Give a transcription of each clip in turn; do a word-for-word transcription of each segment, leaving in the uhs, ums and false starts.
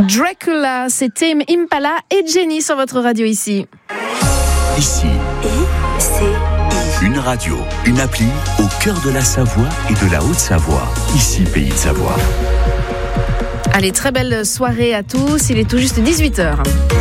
Dracula, c'est Tame Impala et Jenny sur votre radio ici. Ici, I, c'est une radio, une appli au cœur de la Savoie et de la Haute-Savoie. Ici, Pays de Savoie. Allez, très belle soirée à tous. Il est tout juste dix-huit heures.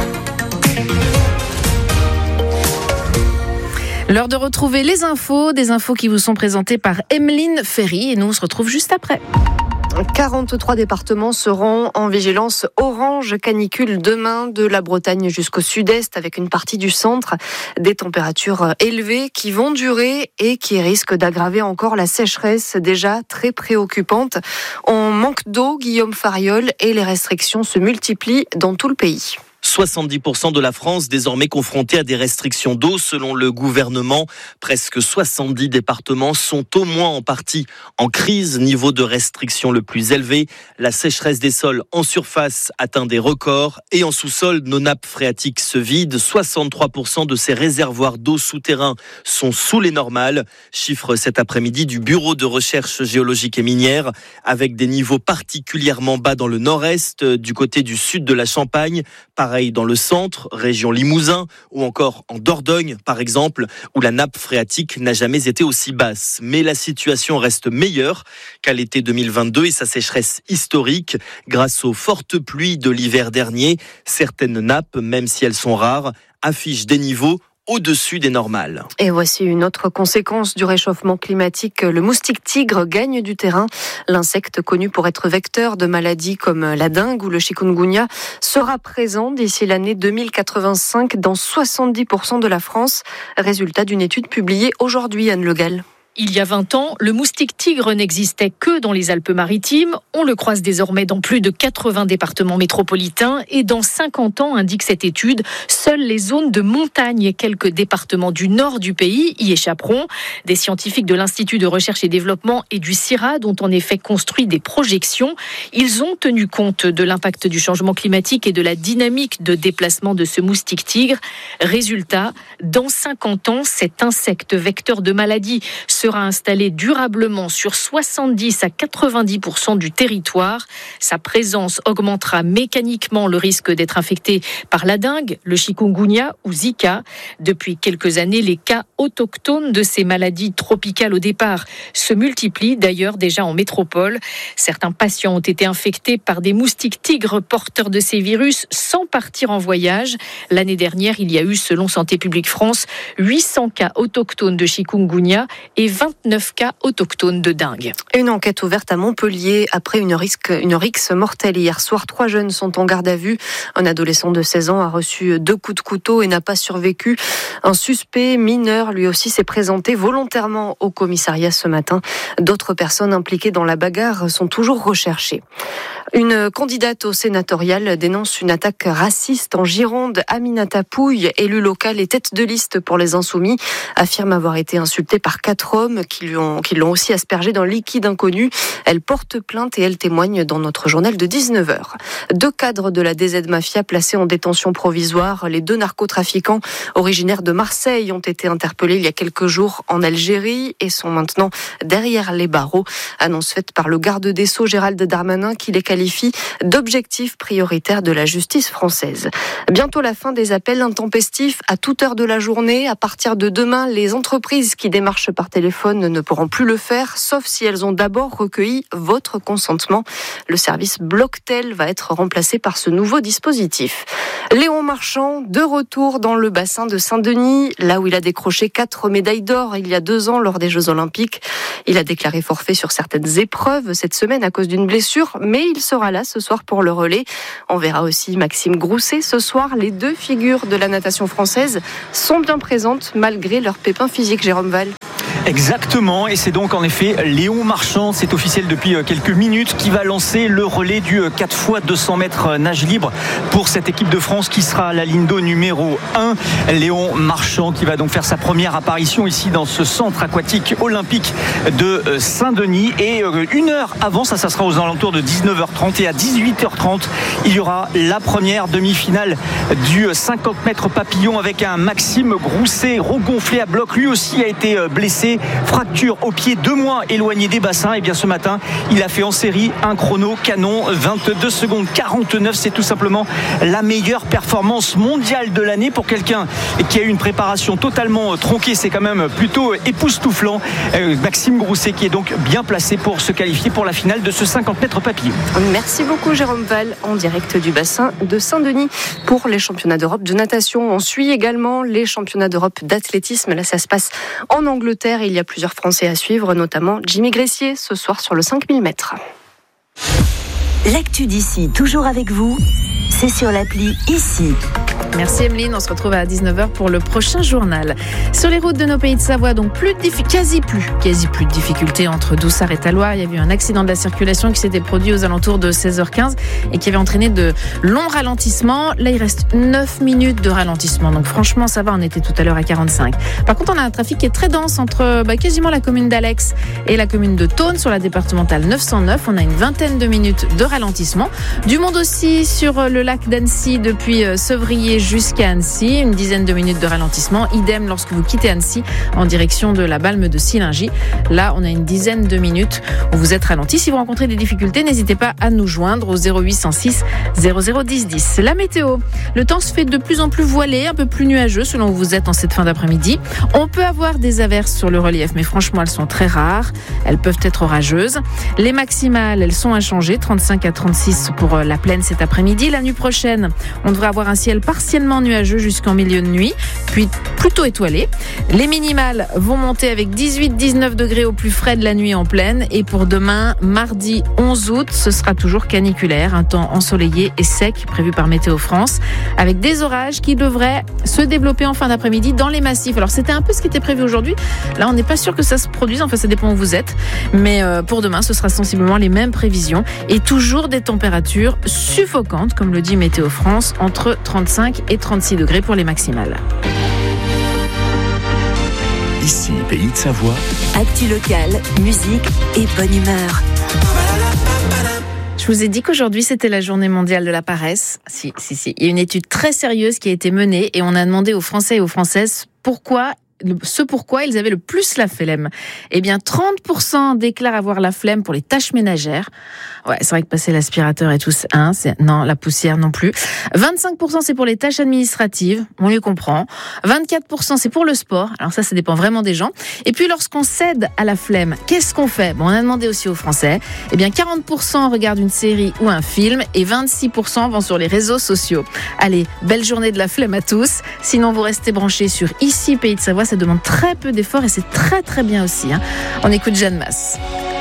L'heure de retrouver les infos, des infos qui vous sont présentées par Emeline Ferry et nous on se retrouve juste après. quarante-trois départements seront en vigilance orange canicule demain, de la Bretagne jusqu'au sud-est, avec une partie du centre. Des températures élevées qui vont durer et qui risquent d'aggraver encore la sécheresse déjà très préoccupante. On manque d'eau, Guillaume Fariol, et les restrictions se multiplient dans tout le pays. soixante-dix pour cent de la France désormais confrontée à des restrictions d'eau selon le gouvernement. Presque soixante-dix départements sont au moins en partie en crise, niveau de restriction le plus élevé. La sécheresse des sols en surface atteint des records et en sous-sol, nos nappes phréatiques se vident. soixante-trois pour cent de ces réservoirs d'eau souterrains sont sous les normales. Chiffre cet après-midi du Bureau de recherche géologique et minière, avec des niveaux particulièrement bas dans le nord-est, du côté du sud de la Champagne, pareil dans le centre, région Limousin, ou encore en Dordogne, par exemple, où la nappe phréatique n'a jamais été aussi basse. Mais la situation reste meilleure qu'à l'été deux mille vingt-deux et sa sécheresse historique. Grâce aux fortes pluies de l'hiver dernier, certaines nappes, même si elles sont rares, affichent des niveaux au-dessus des normales. Et voici une autre conséquence du réchauffement climatique. Le moustique tigre gagne du terrain. L'insecte connu pour être vecteur de maladies comme la dengue ou le chikungunya sera présent d'ici l'année deux mille quatre-vingt-cinq dans soixante-dix pour cent de la France. Résultat d'une étude publiée aujourd'hui, Anne Le Gall. Il y a vingt ans, le moustique tigre n'existait que dans les Alpes-Maritimes. On le croise désormais dans plus de quatre-vingts départements métropolitains. Et dans cinquante ans, indique cette étude, seules les zones de montagne et quelques départements du nord du pays y échapperont. Des scientifiques de l'Institut de recherche et développement et du CIRAD ont en effet construit des projections. Ils ont tenu compte de l'impact du changement climatique et de la dynamique de déplacement de ce moustique tigre. Résultat, dans cinquante ans, cet insecte vecteur de maladies sera installé durablement sur soixante-dix à quatre-vingt-dix pour cent du territoire. Sa présence augmentera mécaniquement le risque d'être infecté par la dengue, le chikungunya ou Zika. Depuis quelques années, les cas autochtones de ces maladies tropicales au départ se multiplient, d'ailleurs déjà en métropole. Certains patients ont été infectés par des moustiques tigres porteurs de ces virus sans partir en voyage. L'année dernière, il y a eu, selon Santé publique France, huit cents cas autochtones de chikungunya et vingt-neuf cas autochtones de dengue. Une enquête ouverte à Montpellier après une, risque, une rixe mortelle. Hier soir, trois jeunes sont en garde à vue. Un adolescent de seize ans a reçu deux coups de couteau et n'a pas survécu. Un suspect mineur, lui aussi, s'est présenté volontairement au commissariat ce matin. D'autres personnes impliquées dans la bagarre sont toujours recherchées. Une candidate au sénatorial dénonce une attaque raciste en Gironde. Aminata Pouille, élue locale et tête de liste pour les Insoumis, affirme avoir été insultée par quatre hommes qui, lui ont, qui l'ont aussi aspergée d'un liquide inconnu. Elle porte plainte et elle témoigne dans notre journal de dix-neuf heures. Deux cadres de la D Z Mafia placés en détention provisoire. Les deux narcotrafiquants originaires de Marseille ont été interpellés il y a quelques jours en Algérie et sont maintenant derrière les barreaux. Annonce faite par le garde des Sceaux Gérald Darmanin qui les qualifie d'objectifs prioritaires de la justice française. Bientôt la fin des appels intempestifs à toute heure de la journée. À partir de demain, les entreprises qui démarchent par téléphone ne pourront plus le faire, sauf si elles ont d'abord recueilli votre consentement. Le service Blocktel va être remplacé par ce nouveau dispositif. Léon Marchand, de retour dans le bassin de Saint-Denis, là où il a décroché quatre médailles d'or il y a deux ans lors des Jeux Olympiques. Il a déclaré forfait sur certaines épreuves cette semaine à cause d'une blessure, mais il sera là ce soir pour le relais. On verra aussi Maxime Grousset ce soir. Les deux figures de la natation française sont bien présentes malgré leur pépin physique, Jérôme Val. Exactement, et c'est donc en effet Léon Marchand, c'est officiel depuis quelques minutes, qui va lancer le relais du quatre fois deux cents mètres nage libre pour cette équipe de France qui sera à la ligne d'eau numéro un. Léon Marchand qui va donc faire sa première apparition ici dans ce centre aquatique olympique de Saint-Denis. Et une heure avant, ça, ça sera aux alentours de dix-neuf heures trente, et à dix-huit heures trente, il y aura la première demi-finale du cinquante mètres papillon avec un Maxime Grousset regonflé à bloc. Lui aussi a été blessé blessé, fracture au pied deux mois éloigné des bassins. Et bien ce matin, il a fait en série un chrono canon, vingt-deux secondes quarante-neuf. C'est tout simplement la meilleure performance mondiale de l'année pour quelqu'un qui a eu une préparation totalement tronquée. C'est quand même plutôt époustouflant. Euh, Maxime Grousset qui est donc bien placé pour se qualifier pour la finale de ce cinquante mètres papillon. Merci beaucoup Jérôme Val en direct du bassin de Saint-Denis pour les championnats d'Europe de natation. On suit également les championnats d'Europe d'athlétisme. Là, ça se passe en Angleterre et il y a plusieurs Français à suivre, notamment Jimmy Gressier ce soir sur le cinq mille mètres. L'actu d'ici, toujours avec vous, c'est sur l'appli Ici. Merci Emeline, on se retrouve à dix-neuf heures pour le prochain journal. Sur les routes de nos pays de Savoie, donc plus de diffi- quasi plus, quasi plus de difficultés entre Doussard et Talloires. Il y a eu un accident de la circulation qui s'était produit aux alentours de seize heures quinze et qui avait entraîné de longs ralentissements. Là, il reste neuf minutes de ralentissement. Donc franchement, ça va, on était tout à l'heure à quarante-cinq. Par contre, on a un trafic qui est très dense entre bah, quasiment la commune d'Alex et la commune de Thônes sur la départementale neuf cent neuf. On a une vingtaine de minutes de ralentissement. Du monde aussi sur le lac d'Annecy depuis Sevrier jusqu'à Annecy, une dizaine de minutes de ralentissement. Idem lorsque vous quittez Annecy en direction de la Balme de Sillingy. Là, on a une dizaine de minutes où vous êtes ralenti. Si vous rencontrez des difficultés, n'hésitez pas à nous joindre au zéro huit cent six zéro zéro dix dix. La météo. Le temps se fait de plus en plus voilé, un peu plus nuageux selon où vous êtes en cette fin d'après-midi. On peut avoir des averses sur le relief, mais franchement, elles sont très rares. Elles peuvent être orageuses. Les maximales, elles sont inchangées, trente-cinq à trente-six pour la plaine cet après-midi. La nuit prochaine, on devrait avoir un ciel partiellement nuageux jusqu'en milieu de nuit, puis plutôt étoilé. Les minimales vont monter avec dix-huit à dix-neuf degrés au plus frais de la nuit en plaine. Et pour demain, mardi onze août, ce sera toujours caniculaire, un temps ensoleillé et sec prévu par Météo France, avec des orages qui devraient se développer en fin d'après-midi dans les massifs. Alors c'était un peu ce qui était prévu aujourd'hui. Là, on n'est pas sûr que ça se produise, enfin ça dépend où vous êtes. Mais euh, pour demain, ce sera sensiblement les mêmes prévisions et toujours des températures suffocantes, comme le dit Météo France, entre trente-cinq et trente-six degrés pour les maximales. Ici, Pays de Savoie. Actu locale, musique et bonne humeur. Je vous ai dit qu'aujourd'hui, c'était la journée mondiale de la paresse. Si, si, si. Il y a une étude très sérieuse qui a été menée et on a demandé aux Français et aux Françaises pourquoi ce pourquoi ils avaient le plus la flemme. Eh bien, trente pour cent déclarent avoir la flemme pour les tâches ménagères. Ouais, c'est vrai que passer l'aspirateur et tout, hein, c'est, non, la poussière non plus. vingt-cinq pour cent c'est pour les tâches administratives, on les comprend. vingt-quatre pour cent c'est pour le sport, alors ça, ça dépend vraiment des gens. Et puis, lorsqu'on cède à la flemme, qu'est-ce qu'on fait? Bon, on a demandé aussi aux Français. Eh bien, quarante pour cent regardent une série ou un film et vingt-six pour cent vont sur les réseaux sociaux. Allez, belle journée de la flemme à tous. Sinon, vous restez branchés sur Ici, Pays de Savoie. Ça demande très peu d'efforts et c'est très très bien aussi. Hein. On écoute Jeanne Masse.